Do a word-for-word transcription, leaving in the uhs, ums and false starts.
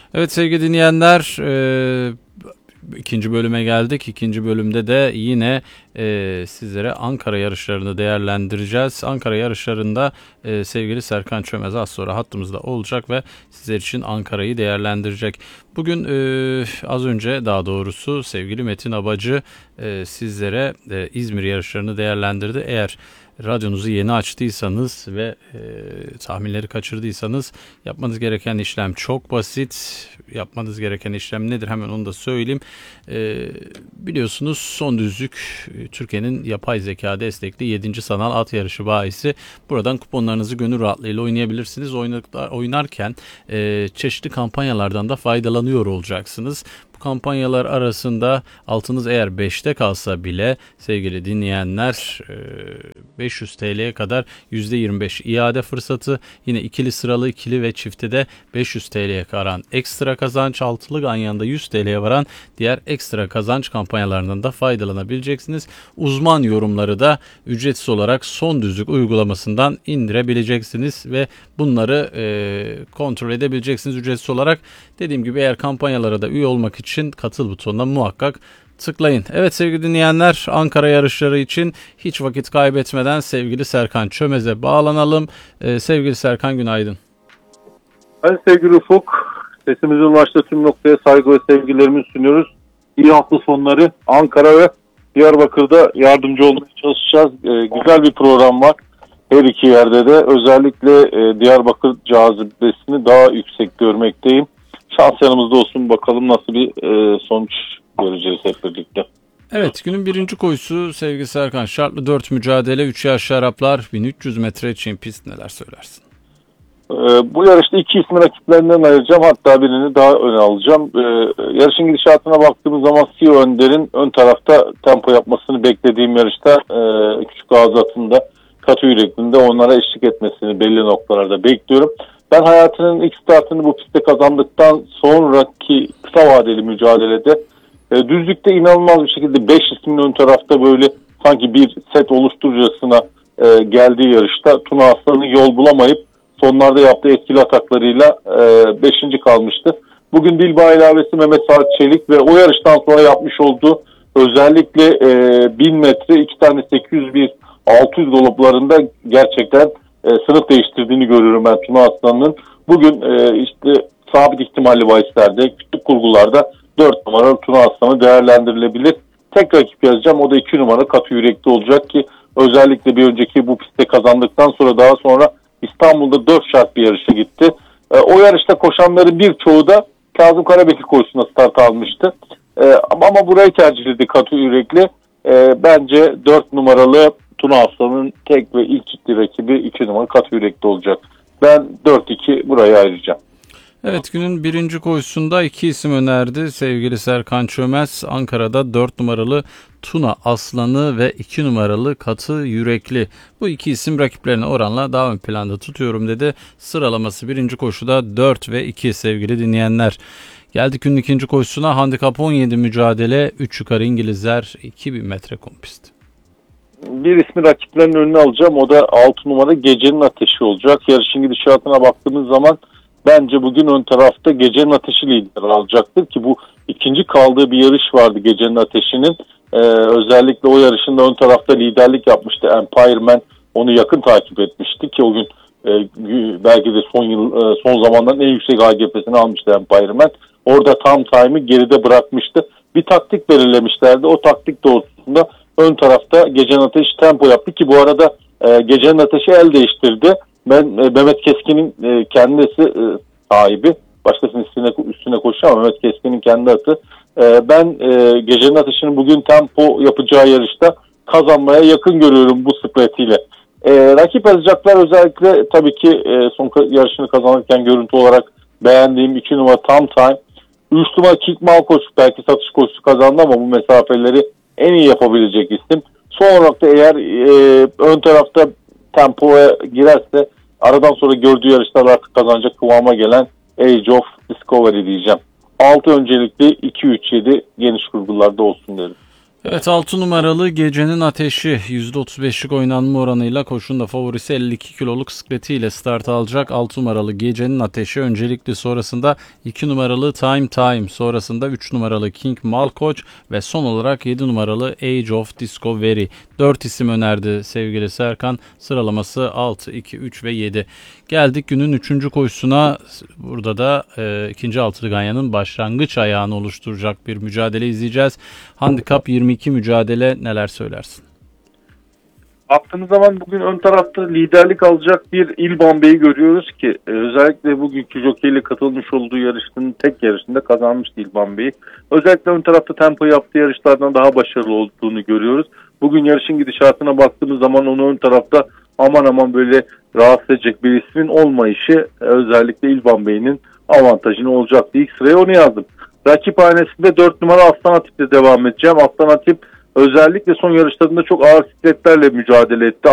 Evet sevgili dinleyenler, e, ikinci bölüme geldik. İkinci bölümde de yine e, sizlere Ankara yarışlarını değerlendireceğiz. Ankara yarışlarında e, sevgili Serkan Çömez az sonra hattımızda olacak ve sizler için Ankara'yı değerlendirecek. Bugün e, az önce daha doğrusu sevgili Metin Abacı e, sizlere e, İzmir yarışlarını değerlendirdi. Eğer radyonuzu yeni açtıysanız ve e, tahminleri kaçırdıysanız yapmanız gereken işlem çok basit. Yapmanız gereken işlem nedir? Hemen onu da söyleyeyim. E, biliyorsunuz son düzlük Türkiye'nin yapay zeka destekli yedinci sanal at yarışı bahisi. Buradan kuponlarınızı gönül rahatlığıyla oynayabilirsiniz. Oynarken e, çeşitli kampanyalardan da faydalanıyor olacaksınız. Kampanyalar arasında altınız eğer beşte kalsa bile sevgili dinleyenler beş yüz TL'ye kadar yüzde yirmi beş iade fırsatı, yine ikili sıralı ikili ve çifte de beş yüz TL'ye varan ekstra kazanç, altılı ganyanında yüz TL'ye varan diğer ekstra kazanç kampanyalarından da faydalanabileceksiniz. Uzman yorumları da ücretsiz olarak son düzlük uygulamasından indirebileceksiniz ve bunları e, kontrol edebileceksiniz ücretsiz olarak. Dediğim gibi eğer kampanyalara da üye olmak için için katıl butonuna muhakkak tıklayın. Evet sevgili dinleyenler, Ankara yarışları için hiç vakit kaybetmeden sevgili Serkan Çömez'e bağlanalım. Ee, sevgili Serkan, günaydın. Ben sevgili Ufuk, sesimizin ulaştığı tüm noktaya saygı ve sevgilerimizi sunuyoruz. İyi hafta sonları. Ankara ve Diyarbakır'da yardımcı olmaya çalışacağız. Ee, güzel bir program var. Her iki yerde de özellikle e, Diyarbakır cazibesini daha yüksek görmekteyim. Şans yanımızda olsun, bakalım nasıl bir e, sonuç göreceğiz hep birlikte. Evet, günün birinci koşusu sevgili Serkan. Şartlı dört mücadele, üç yaş Araplar, bin üç yüz metre çim pist, neler söylersin? E, bu yarışta iki ismi rakiplerinden ayıracağım. Hatta birini daha öne alacağım. E, yarışın gidişatına baktığımız zaman Sio Önder'in ön tarafta tempo yapmasını beklediğim yarışta e, Küçük Ağız atında, katı yürekliğinde onlara eşlik etmesini belli noktalarda bekliyorum. Ben hayatının ilk startını bu pistte kazandıktan sonraki kısa vadeli mücadelede e, düzlükte inanılmaz bir şekilde beş ismin ön tarafta böyle sanki bir set oluşturucasına e, geldiği yarışta Tuna Aslan'ın yol bulamayıp sonlarda yaptığı etkili ataklarıyla beşinci kalmıştı. Bugün Dilba ilavesi Mehmet Saat Çelik ve o yarıştan sonra yapmış olduğu özellikle e, bin metre iki tane sekiz yüz bir altı yüz dolaplarında gerçekten E, sınıf değiştirdiğini görüyorum ben Tuna Aslan'ın. Bugün e, işte sabit ihtimalli bahislerde, küçük kurgularda dört numaralı Tuna Aslan'ı değerlendirilebilir. Tek rakip yazacağım. O da iki numara katı yürekli olacak ki özellikle bir önceki bu pistte kazandıktan sonra daha sonra İstanbul'da dört şart bir yarışa gitti. E, o yarışta koşanların birçoğu da Kazım Karabekir koşusuna start almıştı. E, ama, ama burayı tercih edildi katı yürekli. E, bence dört numaralı Tuna Aslan'ın tek ve ilk ciddi rakibi iki numara katı yürekli olacak. Ben dört iki buraya ayıracağım. Evet, günün birinci koşusunda iki isim önerdi sevgili Serkan Çömez. Ankara'da dört numaralı Tuna Aslan'ı ve iki numaralı katı yürekli. Bu iki isim rakiplerine oranla daha ön planda tutuyorum dedi. Sıralaması birinci koşuda dört ve iki sevgili dinleyenler. Geldik günün ikinci koşusuna. Handikap on yedi mücadele, üç yukarı İngilizler, iki bin metre kompist. Bir ismi rakiplerinin önüne alacağım. O da altı numara Gecenin Ateşi olacak. Yarışın gidişatına baktığımız zaman bence bugün ön tarafta Gecenin Ateşi lider alacaktır ki bu ikinci kaldığı bir yarış vardı Gecenin Ateşi'nin. Ee, özellikle o yarışında ön tarafta liderlik yapmıştı Empire Man. Onu yakın takip etmişti ki o gün e, belki de son yıl e, son zamanların en yüksek A G P'sini almıştı Empire Man. Orada tam time'ı geride bırakmıştı. Bir taktik belirlemişlerdi. O taktik doğrultusunda ön tarafta Gecenin Ateşi tempo yaptı ki bu arada e, Gecenin Ateşi el değiştirdi. Ben e, Mehmet Keskin'in e, kendisi e, sahibi. Başkasının üstüne, üstüne koşuyor ama Mehmet Keskin'in kendi atı. E, ben e, Gecenin Ateşi'nin bugün tempo yapacağı yarışta kazanmaya yakın görüyorum bu spretiyle. E, rakip yazacaklar özellikle tabii ki e, son yarışını kazanırken görüntü olarak beğendiğim iki numara Tam Time. üç numara Kickmal koşu belki satış koşusu kazandı ama bu mesafeleri en iyi yapabilecek isim. Son olarak da eğer e, ön tarafta tempoya girerse aradan sonra gördüğü yarışlar artık kazanacak kıvama gelen Age of Discovery diyeceğim. altı öncelikli iki üç yedi geniş kurgularda olsun derim. Evet, altı numaralı Gecenin Ateşi yüzde otuz beşlik oynanma oranıyla koşun da favorisi elli iki kiloluk sikletiyle start alacak. altı numaralı Gecenin Ateşi öncelikli, sonrasında iki numaralı Time Time, sonrasında üç numaralı King Malkoç ve son olarak yedi numaralı Age of Discovery. dört isim önerdi sevgili Serkan. Sıralaması altı, iki, üç ve yedi. Geldik günün üçüncü koşusuna. Burada da e, ikinci altılı ganyanın başlangıç ayağını oluşturacak bir mücadele izleyeceğiz. Handikap yirmi iki mücadele, neler söylersin? Baktığımız zaman bugün ön tarafta liderlik alacak bir İlban Bey'i görüyoruz ki e, özellikle bugünkü Jockey ile katılmış olduğu yarışının tek yarışında kazanmıştı İlban Bey'i. Özellikle ön tarafta tempo yaptığı yarışlardan daha başarılı olduğunu görüyoruz. Bugün yarışın gidişatına baktığımız zaman onu ön tarafta aman aman böyle rahatsız edecek bir ismin olmayışı e, özellikle İlban Bey'in avantajını olacaktı. İlk sıraya onu yazdım. Rakip hanesinde dört numara Aslan Atip'le devam edeceğim. Aslan Atip özellikle son yarışlarında çok ağır sikletlerle mücadele etti.